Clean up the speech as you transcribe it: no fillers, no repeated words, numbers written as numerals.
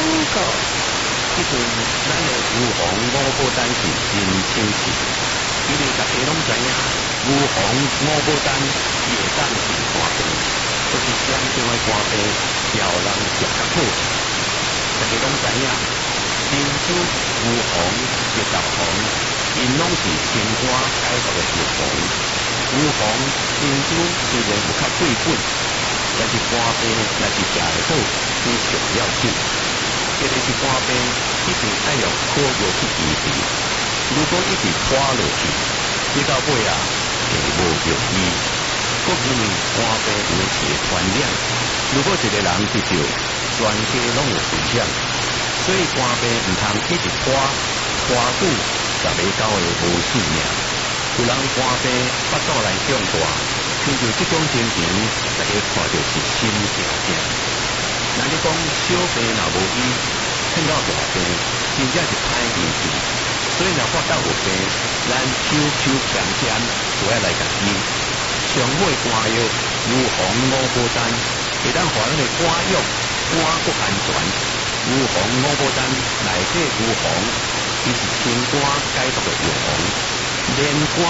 告。 即阵咱的牛黄五宝丹是真清气，因为大家拢知影，牛黄五宝丹也当治肝病，就是严重的肝病，调人食较好。大家拢知影，珍珠、牛黄、绿豆黄，因拢是清肝解毒的药方。牛黄、珍珠虽然有较贵本，但是肝病若是食得好，非常要紧。特别是肝病，一定要用好药去医治。如果一直拖落去，你到尾啊，就无药医。国因为肝病有一个传染，如果一个人得着，全家拢有危险。所以肝病唔通一直拖久，十个9个无性命。有人肝病腹肚来胀大，亲像这种情形，大家看到是心惊惊。若你讲小病若无医，碰到大病，真正是歹运气。所以若发觉有病，咱手强就要来甲医。上好的肝药，牛黄五宝丹，会当互咱的肝药肝骨安全。牛黄五宝丹内底牛黄，伊是清肝解毒的药方，连肝